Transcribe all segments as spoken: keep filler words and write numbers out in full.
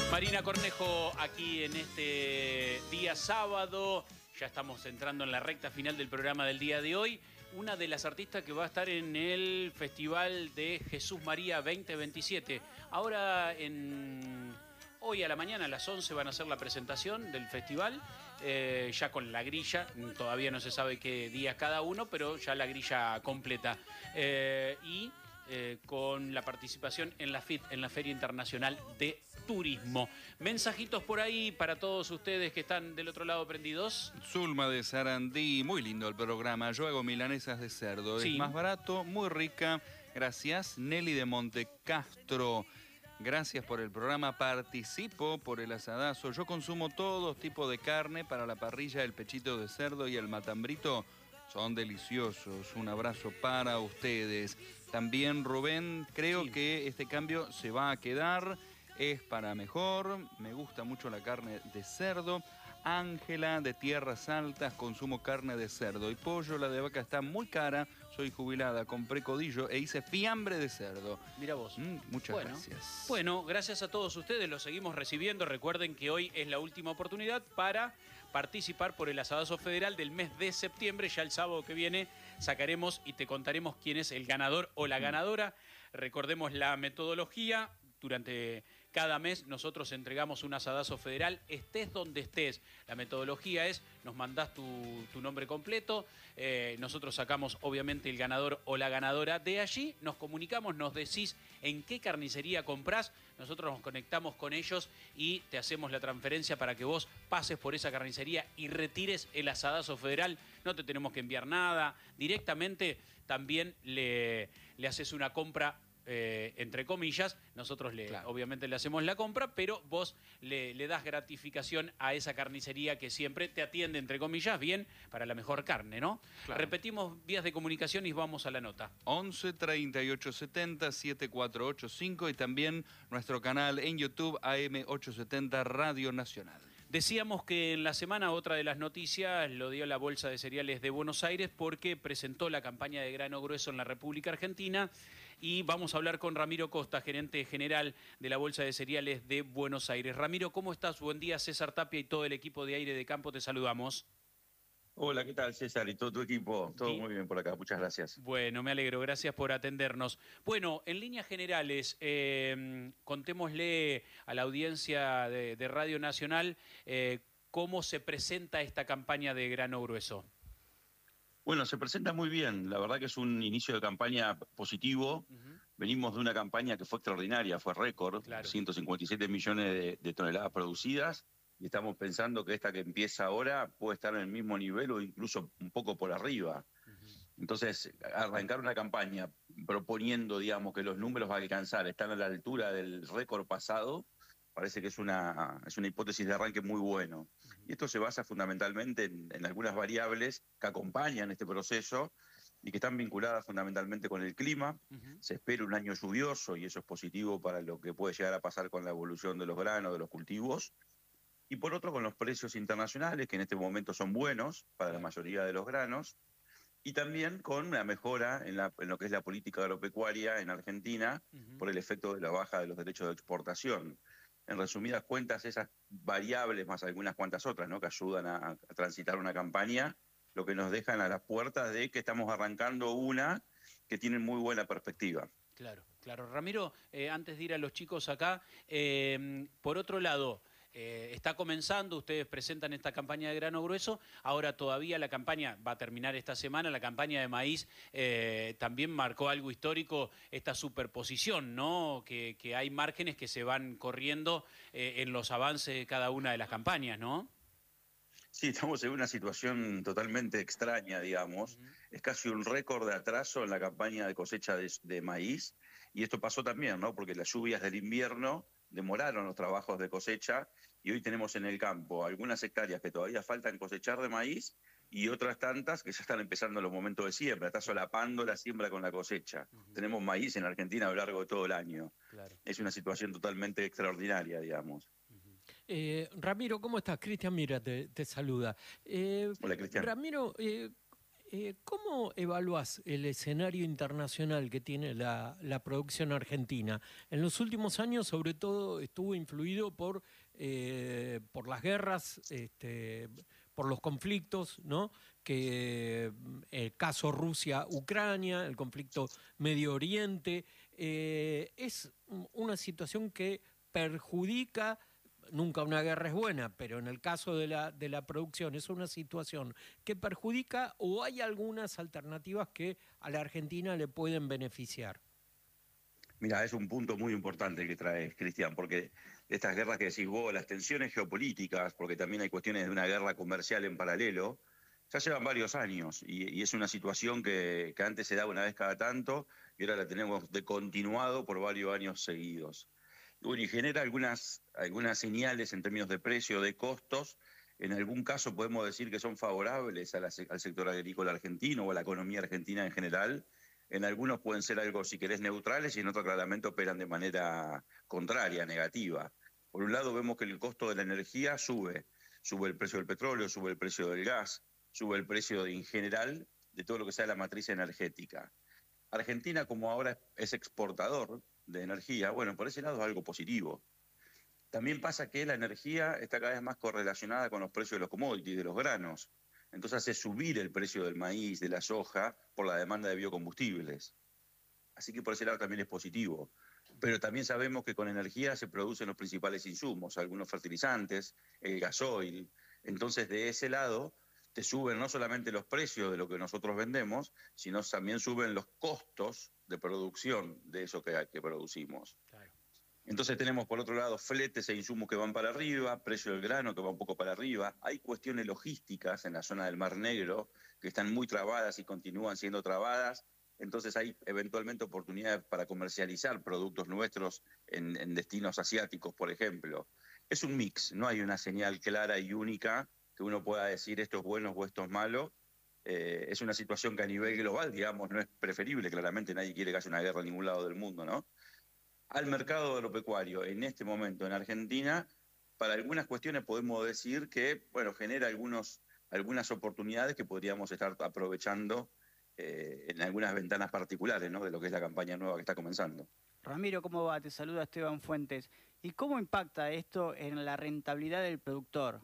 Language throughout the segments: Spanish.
Marina Cornejo aquí en este día sábado. Ya estamos entrando en la recta final del programa del día de hoy. Una de las artistas que va a estar en el Festival de Jesús María veinte veintisiete. Ahora, en, hoy a la mañana a las once van a hacer la presentación del festival, eh, ya con la grilla. Todavía no se sabe qué día cada uno, pero ya la grilla completa. Eh, y eh, con la participación en la F I T, en la Feria Internacional de Turismo. Mensajitos por ahí para todos ustedes que están del otro lado prendidos. Zulma de Sarandí, muy lindo el programa. Yo hago milanesas de cerdo. Sí. Es más barato, muy rica. Gracias. Nelly de Montecastro. Gracias por el programa. Participo por el asadazo. Yo consumo todo tipo de carne. Para la parrilla, el pechito de cerdo y el matambrito son deliciosos. Un abrazo para ustedes. También, Rubén, creo Sí. que este cambio se va a quedar. Es para mejor. Me gusta mucho la carne de cerdo. Ángela de Tierras Altas, consumo carne de cerdo y pollo. La de vaca está muy cara. Soy jubilada, compré codillo e hice fiambre de cerdo. Mira vos. Mm, muchas bueno, gracias. Bueno, gracias a todos ustedes. Los seguimos recibiendo. Recuerden que hoy es la última oportunidad para participar por el asadazo federal del mes de septiembre. Ya el sábado que viene sacaremos y te contaremos quién es el ganador o la ganadora. Recordemos la metodología. Durante cada mes nosotros entregamos un asadazo federal, estés donde estés. La metodología es, nos mandás tu, tu nombre completo, eh, nosotros sacamos obviamente el ganador o la ganadora de allí, nos comunicamos, nos decís en qué carnicería comprás, nosotros nos conectamos con ellos y te hacemos la transferencia para que vos pases por esa carnicería y retires el asadazo federal. No te tenemos que enviar nada, directamente también le, le haces una compra. Eh, entre comillas, nosotros le, claro. obviamente le hacemos la compra, pero vos le, le das gratificación a esa carnicería que siempre te atiende, entre comillas, bien para la mejor carne, ¿no? Claro. Repetimos vías de comunicación y vamos a la nota. once, treinta y ocho setenta, setenta y cuatro ochenta y cinco y también nuestro canal en YouTube A M ochocientos setenta Radio Nacional. Decíamos que en la semana otra de las noticias lo dio la Bolsa de Cereales de Buenos Aires porque presentó la campaña de grano grueso en la República Argentina y vamos a hablar con Ramiro Costa, gerente general de la Bolsa de Cereales de Buenos Aires. Ramiro, ¿cómo estás? Buen día, César Tapia y todo el equipo de Aire de Campo, te saludamos. Hola, ¿qué tal, César? Y todo tu equipo. Todo muy bien por acá. Muchas gracias. Bueno, me alegro. Gracias por atendernos. Bueno, en líneas generales, eh, contémosle a la audiencia de, de Radio Nacional eh, cómo se presenta esta campaña de grano grueso. Bueno, se presenta muy bien. La verdad que es un inicio de campaña positivo. Uh-huh. Venimos de una campaña que fue extraordinaria, fue récord. Claro. ciento cincuenta y siete millones de, de toneladas producidas. Y estamos pensando que esta que empieza ahora puede estar en el mismo nivel o incluso un poco por arriba. Uh-huh. Entonces, arrancar una campaña proponiendo, digamos, que los números va a alcanzar, están a la altura del récord pasado, parece que es una, es una hipótesis de arranque muy bueno. Uh-huh. Y esto se basa fundamentalmente en, en algunas variables que acompañan este proceso y que están vinculadas fundamentalmente con el clima. Uh-huh. Se espera un año lluvioso y eso es positivo para lo que puede llegar a pasar con la evolución de los granos, de los cultivos. Y por otro, con los precios internacionales, que en este momento son buenos para la mayoría de los granos, y también con una mejora en, la, en lo que es la política agropecuaria en Argentina, uh-huh. por el efecto de la baja de los derechos de exportación. En resumidas cuentas, esas variables, más algunas cuantas otras, ¿no?, que ayudan a, a transitar una campaña, lo que nos dejan a las puertas de que estamos arrancando una que tiene muy buena perspectiva. Claro, claro. Ramiro, eh, antes de ir a los chicos acá, eh, por otro lado, Eh, está comenzando, ustedes presentan esta campaña de grano grueso, ahora todavía la campaña va a terminar esta semana, la campaña de maíz eh, también marcó algo histórico, esta superposición, ¿no? Que, que hay márgenes que se van corriendo eh, en los avances de cada una de las campañas, ¿no? Sí, estamos en una situación totalmente extraña, digamos. Uh-huh. Es casi un récord de atraso en la campaña de cosecha de, de maíz, y esto pasó también, ¿no?, porque las lluvias del invierno demoraron los trabajos de cosecha y hoy tenemos en el campo algunas hectáreas que todavía faltan cosechar de maíz y otras tantas que ya están empezando los momentos de siembra, está solapando la siembra con la cosecha. Uh-huh. Tenemos maíz en Argentina a lo largo de todo el año. Claro. Es una situación totalmente extraordinaria, digamos. Uh-huh. eh, Ramiro, ¿cómo estás? Cristian Mira te, te saluda. Eh, Hola, Cristian. Ramiro, eh, Eh, ¿Cómo evaluás el escenario internacional que tiene la, la producción argentina? En los últimos años, sobre todo, estuvo influido por, eh, por las guerras, este, por los conflictos, ¿no? Que el caso Rusia-Ucrania, el conflicto Medio Oriente, eh, es una situación que perjudica. Nunca una guerra es buena, pero en el caso de la, de la producción es una situación que perjudica, o hay algunas alternativas que a la Argentina le pueden beneficiar. Mira, es un punto muy importante que traes, Cristian, porque estas guerras que decís vos, las tensiones geopolíticas, porque también hay cuestiones de una guerra comercial en paralelo, ya llevan varios años y, y es una situación que, que antes se daba una vez cada tanto y ahora la tenemos de continuado por varios años seguidos. Bueno, y genera algunas, algunas señales en términos de precio, de costos. En algún caso podemos decir que son favorables a la, al sector agrícola argentino o a la economía argentina en general. En algunos pueden ser algo, si querés, neutrales y en otros claramente operan de manera contraria, negativa. Por un lado vemos que el costo de la energía sube. Sube el precio del petróleo, sube el precio del gas, sube el precio de, en general de todo lo que sea la matriz energética. Argentina, como ahora es exportador de energía, bueno, por ese lado es algo positivo. También pasa que la energía está cada vez más correlacionada con los precios de los commodities, de los granos. Entonces hace subir el precio del maíz, de la soja, por la demanda de biocombustibles. Así que por ese lado también es positivo. Pero también sabemos que con energía se producen los principales insumos, algunos fertilizantes, el gasoil. Entonces de ese lado te suben no solamente los precios de lo que nosotros vendemos, sino también suben los costos de producción de eso que, que producimos. Claro. Entonces tenemos por otro lado fletes e insumos que van para arriba, precio del grano que va un poco para arriba. Hay cuestiones logísticas en la zona del Mar Negro que están muy trabadas y continúan siendo trabadas. Entonces hay eventualmente oportunidades para comercializar productos nuestros en, en destinos asiáticos, por ejemplo. Es un mix, no hay una señal clara y única que uno pueda decir esto es bueno o esto es malo. Eh, es una situación que a nivel global, digamos, no es preferible. Claramente nadie quiere que haya una guerra en ningún lado del mundo, ¿no? Al mercado agropecuario, en este momento en Argentina, para algunas cuestiones podemos decir que, bueno, genera algunos, algunas oportunidades que podríamos estar aprovechando eh, en algunas ventanas particulares, ¿no?, de lo que es la campaña nueva que está comenzando. Ramiro, ¿cómo va? Te saluda Esteban Fuentes. ¿Y cómo impacta esto en la rentabilidad del productor?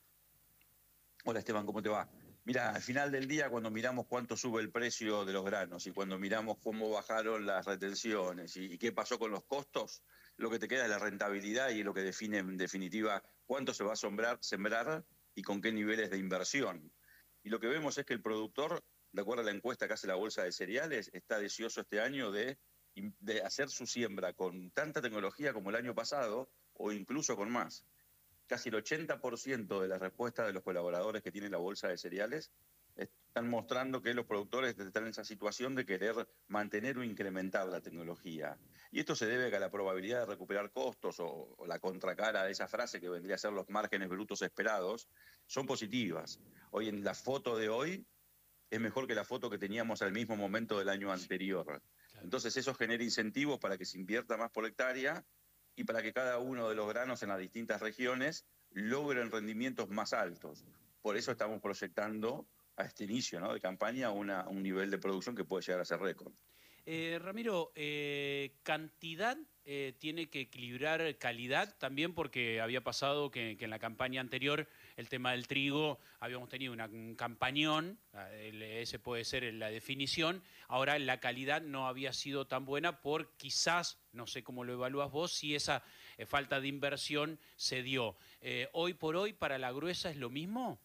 Hola Esteban, ¿cómo te va? Mira, al final del día, cuando miramos cuánto sube el precio de los granos y cuando miramos cómo bajaron las retenciones y, y qué pasó con los costos, lo que te queda es la rentabilidad y es lo que define en definitiva cuánto se va a sembrar, sembrar y con qué niveles de inversión. Y lo que vemos es que el productor, de acuerdo a la encuesta que hace la Bolsa de Cereales, está deseoso este año de, de hacer su siembra con tanta tecnología como el año pasado o incluso con más. Casi el ochenta por ciento de las respuestas de los colaboradores que tiene la Bolsa de Cereales están mostrando que los productores están en esa situación de querer mantener o incrementar la tecnología. Y esto se debe a que la probabilidad de recuperar costos o, o la contracara de esa frase que vendría a ser los márgenes brutos esperados son positivas. Hoy en la foto de hoy es mejor que la foto que teníamos al mismo momento del año anterior. Entonces eso genera incentivos para que se invierta más por hectárea y para que cada uno de los granos en las distintas regiones logren rendimientos más altos. Por eso estamos proyectando a este inicio, ¿no?, de campaña una, un nivel de producción que puede llegar a ser récord. Eh, Ramiro, eh, ¿cantidad eh, tiene que equilibrar calidad también? Porque había pasado que, que en la campaña anterior el tema del trigo, habíamos tenido una, un campañón, el, ese puede ser la definición, ahora la calidad no había sido tan buena por quizás, no sé cómo lo evalúas vos, si esa eh, falta de inversión se dio. Eh, ¿Hoy por hoy para la gruesa es lo mismo?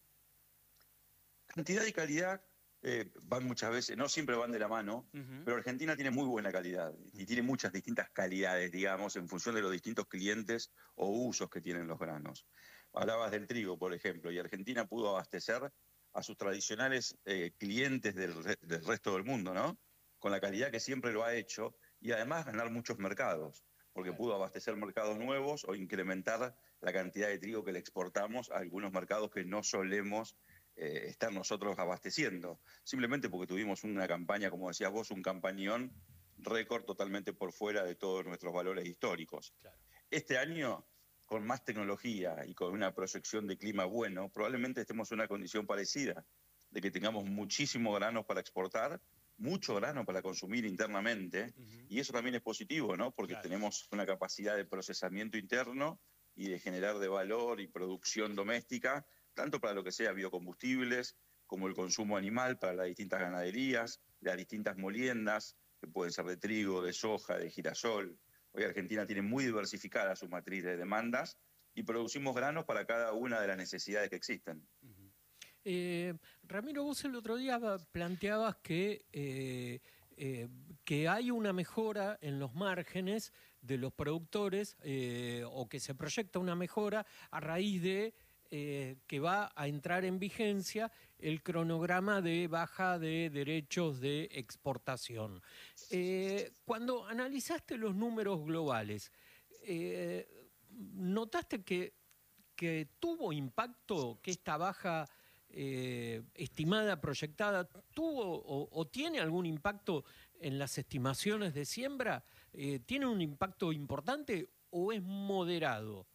Cantidad y calidad eh, van muchas veces, no siempre van de la mano, uh-huh. Pero Argentina tiene muy buena calidad y tiene muchas distintas calidades, digamos, en función de los distintos clientes o usos que tienen los granos. Hablabas del trigo, por ejemplo, y Argentina pudo abastecer a sus tradicionales eh, clientes del, re del resto del mundo, ¿no?, con la calidad que siempre lo ha hecho y además ganar muchos mercados, porque pudo abastecer mercados nuevos o incrementar la cantidad de trigo que le exportamos a algunos mercados que no solemos Eh, estar nosotros abasteciendo, simplemente porque tuvimos una campaña, como decías vos, un campañón récord totalmente por fuera de todos nuestros valores históricos. Claro. Este año, con más tecnología y con una proyección de clima bueno, probablemente estemos en una condición parecida, de que tengamos muchísimos granos para exportar, mucho grano para consumir internamente, uh-huh. y eso también es positivo, ¿no? Porque claro. tenemos una capacidad de procesamiento interno y de generar de valor y producción doméstica, tanto para lo que sea biocombustibles, como el consumo animal para las distintas ganaderías, las distintas moliendas, que pueden ser de trigo, de soja, de girasol. Hoy Argentina tiene muy diversificada su matriz de demandas y producimos granos para cada una de las necesidades que existen. Uh-huh. Eh, Ramiro, vos el otro día planteabas que, eh, eh, que hay una mejora en los márgenes de los productores eh, o que se proyecta una mejora a raíz de eh, que va a entrar en vigencia el cronograma de baja de derechos de exportación. Eh, cuando analizaste los números globales, eh, ¿notaste que, que tuvo impacto que esta baja Eh, estimada, proyectada, tuvo o, o tiene algún impacto en las estimaciones de siembra? Eh, ¿Tiene un impacto importante o es moderado?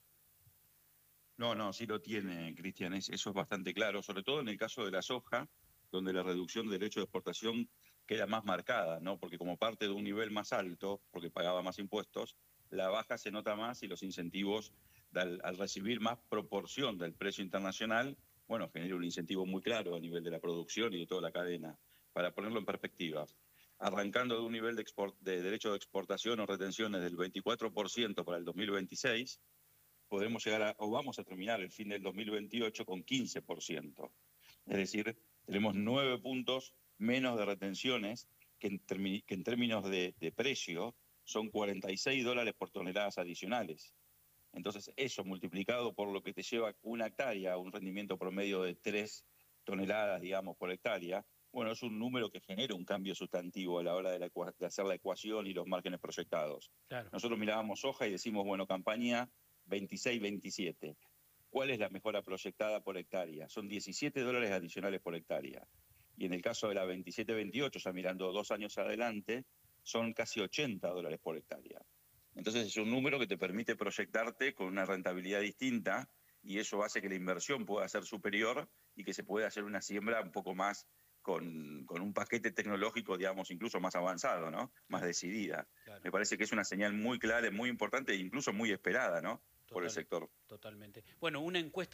No, no, sí lo tiene, Cristian, eso es bastante claro, sobre todo en el caso de la soja, donde la reducción de derecho de exportación queda más marcada, ¿no? Porque como parte de un nivel más alto, porque pagaba más impuestos, la baja se nota más y los incentivos, al, al recibir más proporción del precio internacional, bueno, genera un incentivo muy claro a nivel de la producción y de toda la cadena. Para ponerlo en perspectiva, arrancando de un nivel de, export, de derecho de exportación o retenciones del veinticuatro por ciento para el dos mil veintiséis, podremos llegar a, o vamos a terminar el fin del dos mil veintiocho con quince por ciento. Es decir, tenemos nueve puntos menos de retenciones que en, termi, que en términos de, de precio son cuarenta y seis dólares por toneladas adicionales. Entonces, eso multiplicado por lo que te lleva una hectárea, un rendimiento promedio de tres toneladas, digamos, por hectárea, bueno, es un número que genera un cambio sustantivo a la hora de, la, de hacer la ecuación y los márgenes proyectados. Claro. Nosotros mirábamos soja y decimos, bueno, campaña veintiséis veintisiete. ¿Cuál es la mejora proyectada por hectárea? Son diecisiete dólares adicionales por hectárea. Y en el caso de la veintisiete veintiocho, ya mirando dos años adelante, son casi ochenta dólares por hectárea. Entonces es un número que te permite proyectarte con una rentabilidad distinta y eso hace que la inversión pueda ser superior y que se pueda hacer una siembra un poco más con, con un paquete tecnológico, digamos, incluso más avanzado, ¿no? Más decidida. Claro. Me parece que es una señal muy clara, muy importante e incluso muy esperada, ¿no? Total, por el sector. Totalmente. Bueno, una encuesta